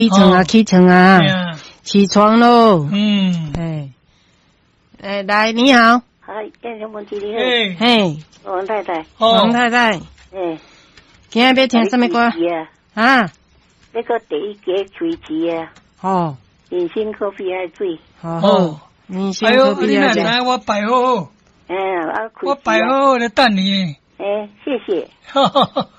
起床啊，起床喽。来，你好。 先生问题你好。 嘿， 王太太。 王太太。今日要听什么歌？啊？ 那个第一个吹气啊。 哦。 人参可比爱水。 哦。人参可比爱水。 我摆好。 我摆好来等你。 谢谢。